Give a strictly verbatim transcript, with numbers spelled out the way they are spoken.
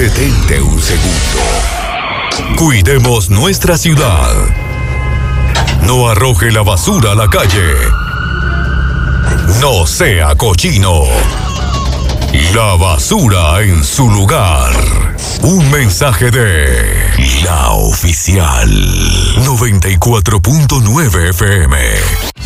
Detente un segundo. Cuidemos nuestra ciudad. No arroje la basura a la calle. No sea cochino. La basura en su lugar. Un mensaje de La Oficial noventa y cuatro punto nueve F M.